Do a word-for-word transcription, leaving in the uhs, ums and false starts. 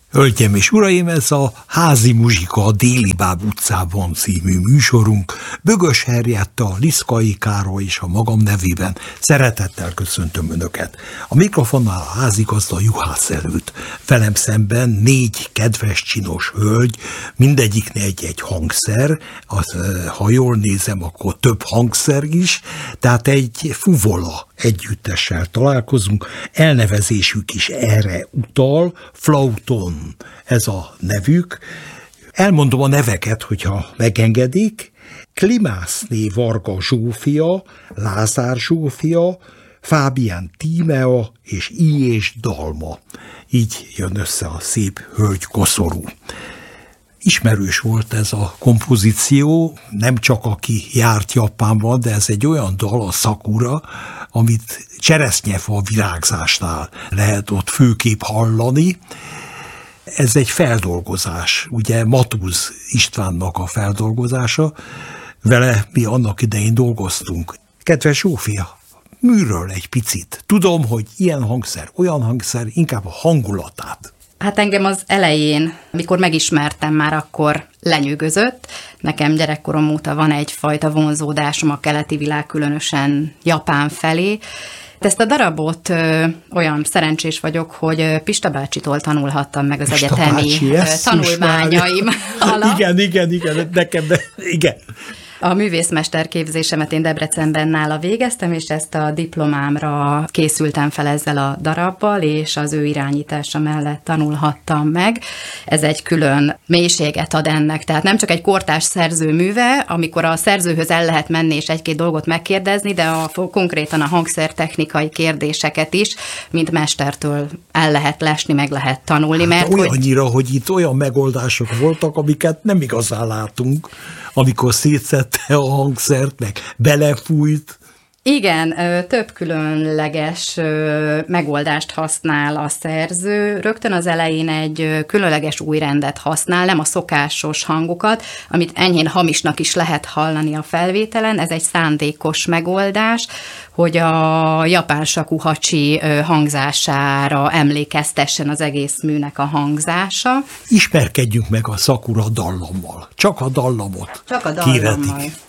Hölgyeim és uraim, ez a Házi muzsika a Déli Báb utcában című műsorunk. Bögös Henrietta, Liszkai Károly és a magam nevében szeretettel köszöntöm Önöket. A mikrofonnál a házigazda Juhász előtt. Velem szemben négy kedves csinos hölgy, mindegyiknél egy-egy hangszer, az, ha jól nézem, akkor több hangszer is, tehát egy fuvola együttessel találkozunk, elnevezésük is erre utal, Flauton ez a nevük. Elmondom a neveket, hogyha megengedik. Klimászné Varga Zsófia, Lázár Zsófia, Fábián Tímea és Ilyés Dalma. Így jön össze a szép hölgy koszorú. Ismerős volt ez a kompozíció, nem csak aki járt Japánban, de ez egy olyan dal, a Sakura, amit cseresznyefa virágzásnál lehet ott főképp hallani. Ez egy feldolgozás, ugye Matúz Istvánnak a feldolgozása, vele mi annak idején dolgoztunk. Kedves Zsófia, műről egy picit. Tudom, hogy ilyen hangszer, olyan hangszer, inkább a hangulatát. Hát engem az elején, amikor megismertem, már akkor lenyűgözött. Nekem gyerekkorom óta van egyfajta vonzódásom a keleti világ, különösen Japán felé. Ezt a darabot ö, olyan szerencsés vagyok, hogy Pista bácsitól tanulhattam meg az Pista egyetemi bácsi, tanulmányaim alatt. Igen, igen, igen, nekem, igen. A művészmesterképzésemet én Debrecenben nála végeztem, és ezt a diplomámra készültem fel ezzel a darabbal, és az ő irányítása mellett tanulhattam meg. Ez egy külön mélységet ad ennek, tehát nem csak egy kortárs szerző műve, amikor a szerzőhöz el lehet menni és egy-két dolgot megkérdezni, de a, konkrétan a hangszertechnikai kérdéseket is, mint mestertől el lehet lesni, meg lehet tanulni. Hát mert olyannyira, hogy... hogy itt olyan megoldások voltak, amiket nem igazán látunk, amikor szétszette a hangszert, meg belefújt. Igen, több különleges megoldást használ a szerző. Rögtön az elején egy különleges új rendet használ, nem a szokásos hangokat, amit enyhén hamisnak is lehet hallani a felvételen. Ez egy szándékos megoldás, hogy a japán shakuhachi hangzására emlékeztessen az egész műnek a hangzása. Ismerkedjünk meg a Sakura dallammal. Csak a dallamot Csak a dallammal. Kéretik.